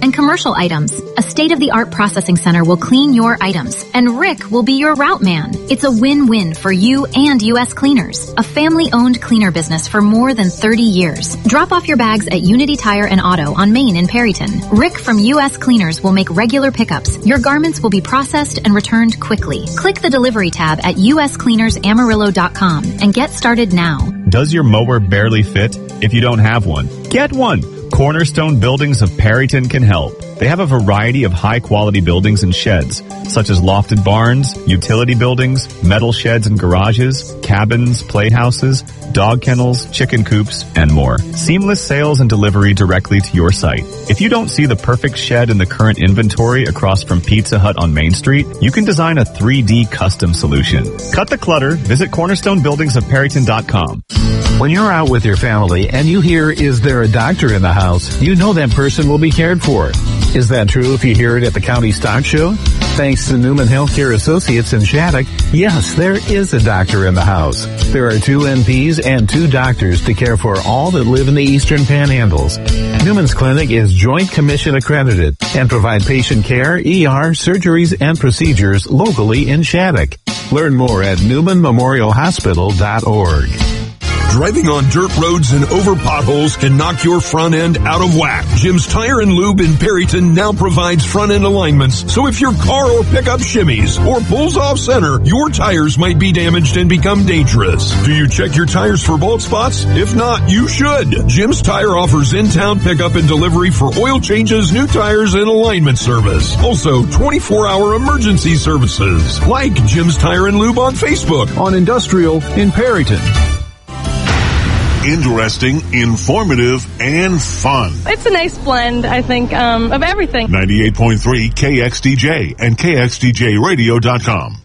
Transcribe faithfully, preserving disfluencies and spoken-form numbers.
and commercial items. A state-of-the-art processing center will clean your items, and Rick will be your route man. It's a win-win for you and U S Cleaners, a family-owned cleaner business for more than thirty years. Drop off your bags at Unity Tire and Auto on Main in Perryton. Rick from U S Cleaners will make regular pickups. Your garments will be processed and returned quickly. Click the delivery tab at u s cleaners amarillo dot com and get started now. Does your mower barely fit? If you don't have one, get one. Cornerstone Buildings of Perryton can help. They have a variety of high-quality buildings and sheds, such as lofted barns, utility buildings, metal sheds and garages, cabins, playhouses, dog kennels, chicken coops, and more. Seamless sales and delivery directly to your site. If you don't see the perfect shed in the current inventory across from Pizza Hut on Main Street, you can design a three D custom solution. Cut the clutter. Visit cornerstone buildings of perryton dot com. When you're out with your family and you hear, "Is there a doctor in the house?" you know that person will be cared for. Is that true if you hear it at the County Stock Show? Thanks to Newman Healthcare Associates in Shattuck, yes, there is a doctor in the house. There are two N Ps and two doctors to care for all that live in the Eastern Panhandles. Newman's Clinic is Joint Commission accredited and provide patient care, E R, surgeries, and procedures locally in Shattuck. Learn more at newman memorial hospital dot org. Driving on dirt roads and over potholes can knock your front end out of whack. Jim's Tire and Lube in Perryton now provides front end alignments, so if your car or pickup shimmies or pulls off center, your tires might be damaged and become dangerous. Do you check your tires for bald spots? If not, you should. Jim's Tire offers in-town pickup and delivery for oil changes, new tires, and alignment service. Also, twenty-four hour emergency services. Like Jim's Tire and Lube on Facebook. On Industrial in Perryton. Interesting, informative, and fun. It's a nice blend, I think, um, of everything. ninety-eight point three K X D J and K X D J radio dot com.